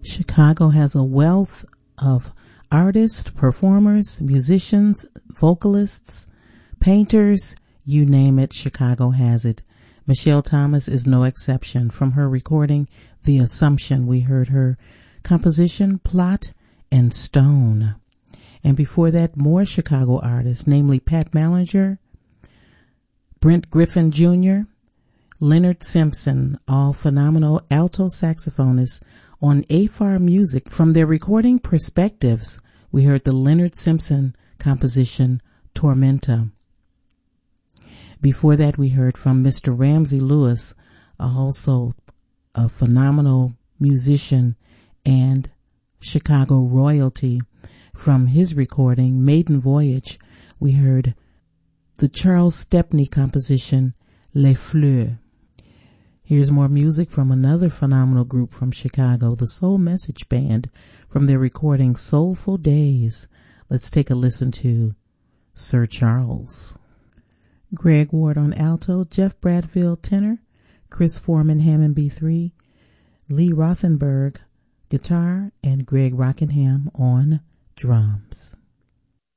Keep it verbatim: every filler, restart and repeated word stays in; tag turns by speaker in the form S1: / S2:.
S1: Chicago has a wealth of artists, performers, musicians, vocalists, painters, you name it, Chicago has it. Michelle Thomas is no exception. From her recording, The Assumption, we heard her composition, Plot and Stone. And before that, more Chicago artists, namely Pat Mallinger, Brent Griffin Junior, Leonard Simpson, all phenomenal alto saxophonists on A F A R Music. From their recording Perspectives, we heard the Leonard Simpson composition, Tormenta. Before that, we heard from Mister Ramsey Lewis, also a phenomenal musician and Chicago royalty. From his recording, Maiden Voyage, we heard the Charles Stepney composition, Les Fleurs. Here's more music from another phenomenal group from Chicago, the Soul Message Band, from their recording Soulful Days. Let's take a listen to Sir Charles. Greg Ward on alto, Jeff Bradfield tenor, Chris Foreman Hammond B three, Lee Rothenberg guitar, and Greg Rockingham on drums.